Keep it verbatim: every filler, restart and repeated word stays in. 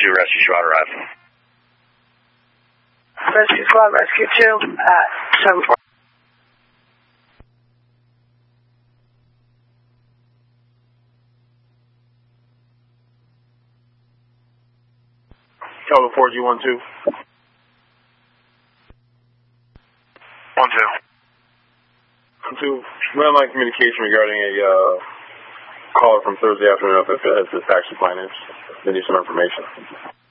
two, Rescue Squad arrive. Rescue Squad, Rescue two, at seven four. Delta four G one two. One two. One two. Landline communication regarding a uh, caller from Thursday afternoon. If it has the taxi plan is, they need some information.